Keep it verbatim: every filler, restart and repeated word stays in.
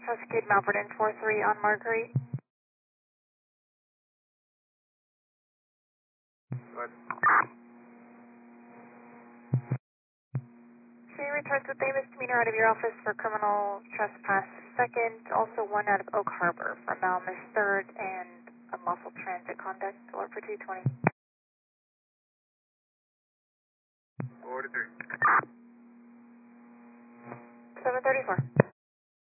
Cascade Malverton four three on Marguerite. Good. She returns with a misdemeanor out of your office for criminal trespass second, also one out of Oak Harbor for Malmus third, and unlawful transit conduct, or for two twenty. forty-three.